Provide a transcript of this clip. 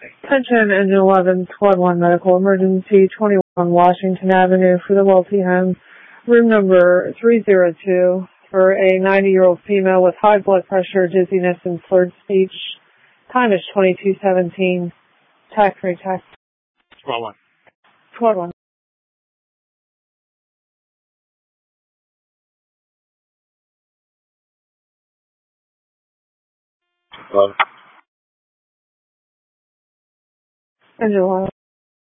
Attention, Engine 11, Squad 1 Medical Emergency, 21 Washington Avenue for the Wealthy Home, room number 302 for a 90-year-old female with high blood pressure, dizziness, and slurred speech. Time is 22:17. Tax-free tax. Squad 1. Squad 1. Engine 11.